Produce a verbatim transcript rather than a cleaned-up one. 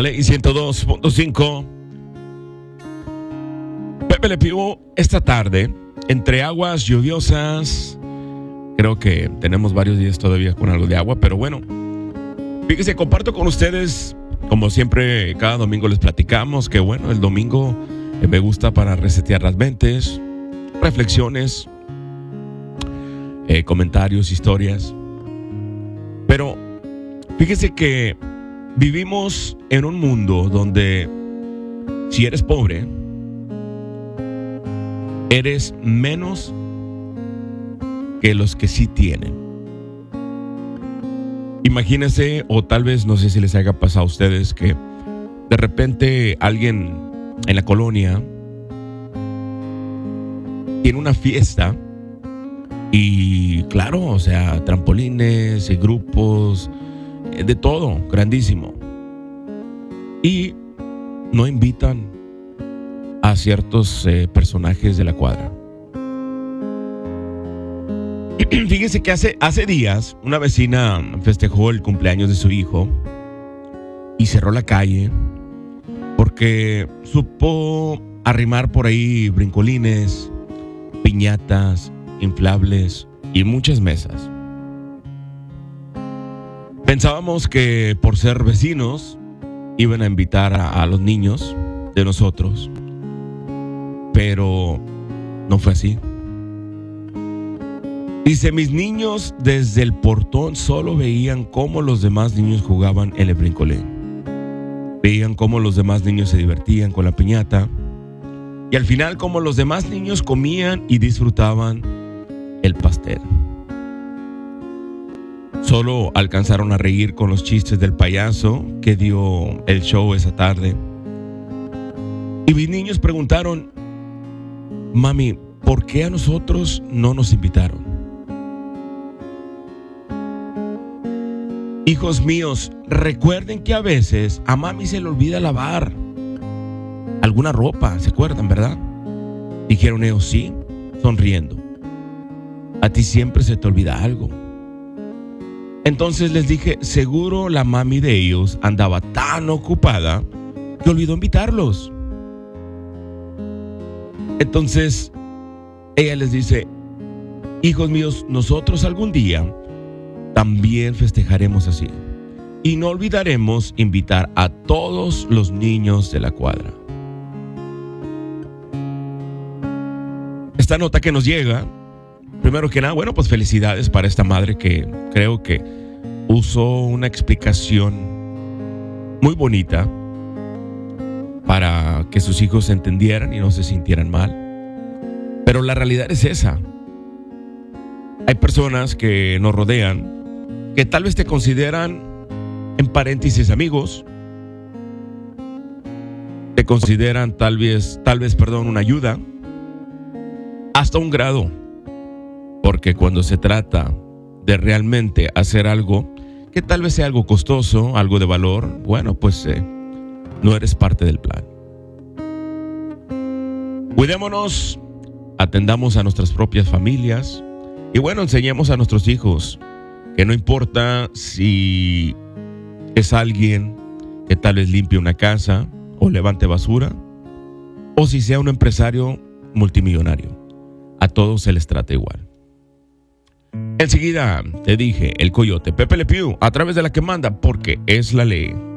La Ley ciento dos punto cinco. Pepe Le Pew, esta tarde, entre aguas lluviosas, creo que tenemos varios días todavía con algo de agua, pero bueno, fíjese, comparto con ustedes, como siempre, cada domingo les platicamos que bueno, el domingo eh, me gusta para resetear las mentes, reflexiones, eh, comentarios, historias. Pero fíjese que vivimos en un mundo donde si eres pobre, eres menos que los que sí tienen. Imagínense, o tal vez no sé si les haya pasado a ustedes, que de repente alguien en la colonia tiene una fiesta y claro, o sea, trampolines, grupos, de todo, grandísimo. Y no invitan a ciertos eh, personajes de la cuadra. Fíjense que hace, hace días una vecina festejó el cumpleaños de su hijo y cerró la calle porque supo arrimar por ahí brincolines, piñatas, inflables y muchas mesas. Pensábamos que por ser vecinos iban a invitar a, a los niños de nosotros, pero no fue así. Dice, mis niños desde el portón solo veían cómo los demás niños jugaban en el brincolín. Veían cómo los demás niños se divertían con la piñata. Y al final cómo los demás niños comían y disfrutaban el pastel. Solo alcanzaron a reír con los chistes del payaso que dio el show esa tarde. Y mis niños preguntaron, mami, ¿por qué a nosotros no nos invitaron? Hijos míos, recuerden que a veces a mami se le olvida lavar alguna ropa, ¿se acuerdan, verdad? Dijeron ellos, sí, sonriendo. A ti siempre se te olvida algo. Entonces les dije, seguro la mami de ellos andaba tan ocupada que olvidó invitarlos. Entonces ella les dice, hijos míos, nosotros algún día también festejaremos así. Y no olvidaremos invitar a todos los niños de la cuadra. Esta nota que nos llega, primero que nada, bueno, pues felicidades para esta madre que creo que usó una explicación muy bonita para que sus hijos se entendieran y no se sintieran mal. Pero la realidad es esa. Hay personas que nos rodean que tal vez te consideran, en paréntesis, amigos. Te consideran tal vez, tal vez, perdón, una ayuda. Hasta un grado. Porque cuando se trata de realmente hacer algo que tal vez sea algo costoso, algo de valor, bueno, pues eh, no eres parte del plan. Cuidémonos, atendamos a nuestras propias familias y bueno, enseñemos a nuestros hijos que no importa si es alguien que tal vez limpie una casa o levante basura o si sea un empresario multimillonario, a todos se les trata igual. Enseguida te dije, el coyote Pepe Le Pew, a través de la que manda, porque es la ley.